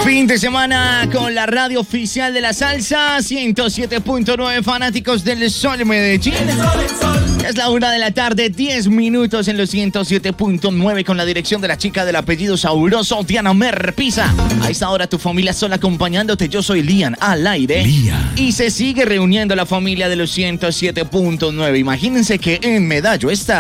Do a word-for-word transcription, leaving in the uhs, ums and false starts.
Fin de semana con la radio oficial de la salsa, ciento siete punto nueve, fanáticos del Sol Medellín. Es la una de la tarde, diez minutos en los ciento siete punto nueve, con la dirección de la chica del apellido sabroso, Diana Merpisa. A esta hora tu familia sola acompañándote, yo soy Lian, al aire. Lian. Y se sigue reuniendo la familia de los ciento siete punto nueve. Imagínense que en Medallo está